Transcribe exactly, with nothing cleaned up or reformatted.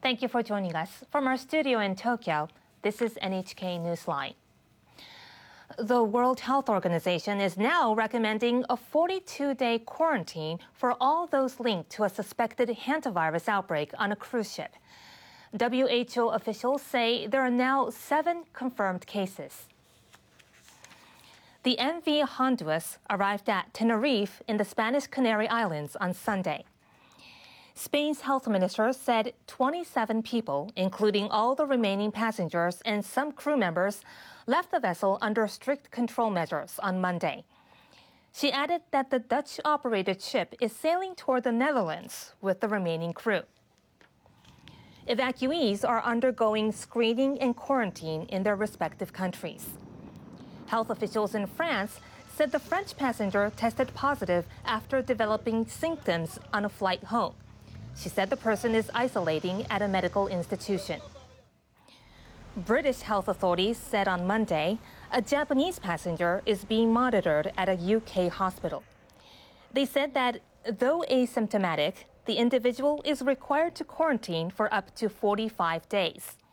Thank you for joining us. From our studio in Tokyo, this is N H K Newsline. The World Health Organization is now recommending a forty-two day quarantine for all those linked to a suspected hantavirus outbreak on a cruise ship. W H O officials say there are now seven confirmed cases. The M V Honduras arrived at Tenerife in the Spanish Canary Islands on Sunday. Spain's health minister said twenty-seven people, including all the remaining passengers and some crew members, left the vessel under strict control measures on Monday. She added that the Dutch-operated ship is sailing toward the Netherlands with the remaining crew. Evacuees are undergoing screening and quarantine in their respective countries. Health officials in France said the French passenger tested positive after developing symptoms on a flight home. She said the person is isolating at a medical institution. British health authorities said on Monday a Japanese passenger is being monitored at a U K hospital. They said that, though asymptomatic, the individual is required to quarantine for up to forty-five days.